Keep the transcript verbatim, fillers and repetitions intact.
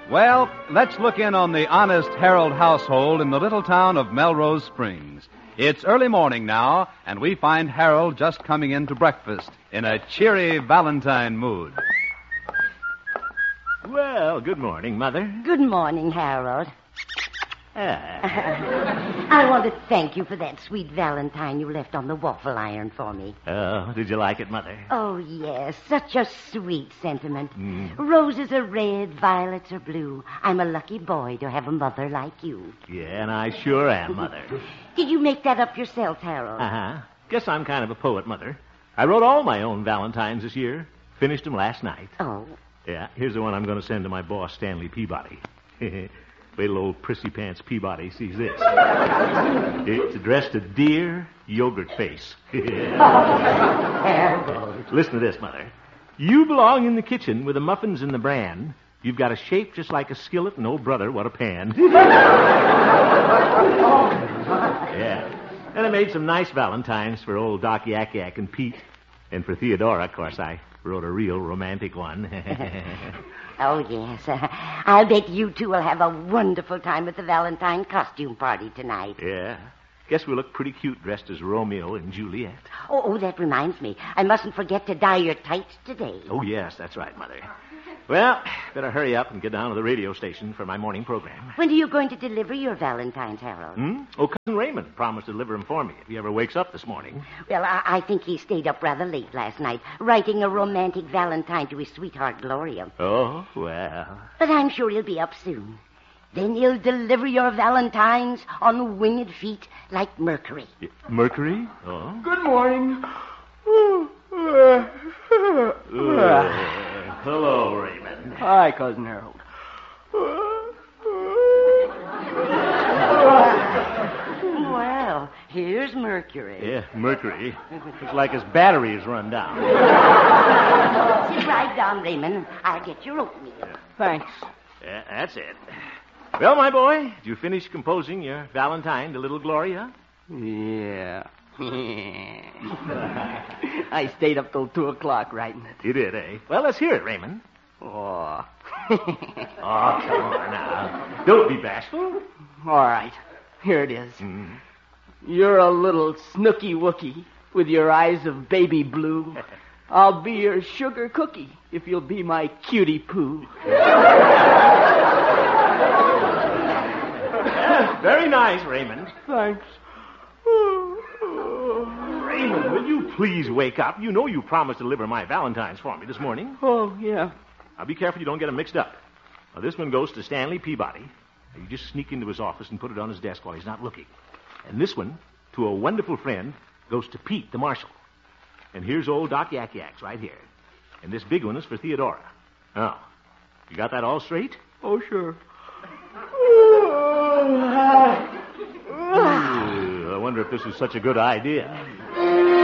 Well, let's look in on the honest Harold household in the little town of Melrose Springs. It's early morning now, and we find Harold just coming in to breakfast in a cheery Valentine mood. Well, good morning, Mother. Good morning, Harold. Ah. I want to thank you for that sweet Valentine you left on the waffle iron for me. Oh, did you like it, Mother? Oh, yes. Such a sweet sentiment. Mm. Roses are red, violets are blue. I'm a lucky boy to have a mother like you. Yeah, and I sure am, Mother. Did you make that up yourself, Harold? Uh-huh. Guess I'm kind of a poet, Mother. I wrote all my own Valentines this year. Finished them last night. Oh. Yeah, here's the one I'm going to send to my boss, Stanley Peabody. Wait till old Prissy Pants Peabody sees this. It's addressed to Dear Yogurt Face. Listen to this, Mother. You belong in the kitchen with the muffins and the bran. You've got a shape just like a skillet, and old brother, what a pan. Yeah. And I made some nice Valentines for old Doc Yak Yak and Pete. And for Theodora, of course, I wrote a real romantic one. Oh, yes. Uh, I'll bet you two will have a wonderful time at the Valentine costume party tonight. Yeah. Guess we look pretty cute dressed as Romeo and Juliet. Oh, oh, that reminds me. I mustn't forget to dye your tights today. Oh, yes, that's right, Mother. Well, better hurry up and get down to the radio station for my morning program. When are you going to deliver your Valentines, Harold? Hmm? Oh, Cousin Raymond promised to deliver them for me if he ever wakes up this morning. Well, I, I think he stayed up rather late last night, writing a romantic Valentine to his sweetheart, Gloria. Oh, well. But I'm sure he'll be up soon. Then he'll deliver your Valentines on winged feet like Mercury. Mercury? Oh. Good morning. Uh, hello, Raymond. Hi, Cousin Harold. Well, here's Mercury. Yeah, Mercury. Looks like his battery's run down. Sit right down, Raymond. I'll get your oatmeal. Thanks. Yeah, that's it. Well, my boy, did you finish composing your Valentine to little Gloria? Yeah. I stayed up till two o'clock writing it. You did, eh? Well, let's hear it, Raymond. Oh. Oh, come on now. Don't be bashful. All right. Here it is. Mm. You're a little snooky wookie with your eyes of baby blue. I'll be your sugar cookie if you'll be my cutie poo. Yeah, very nice, Raymond. Thanks. Raymond, will you please wake up? You know you promised to deliver my Valentines for me this morning. Oh, yeah. Now, be careful you don't get them mixed up. Now, this one goes to Stanley Peabody. You just sneak into his office and put it on his desk while he's not looking. And this one, to a wonderful friend, goes to Pete, the marshal. And here's old Doc Yak Yaks right here. And this big one is for Theodora. Now, you got that all straight? Oh, sure. Ooh, I wonder if this is such a good idea.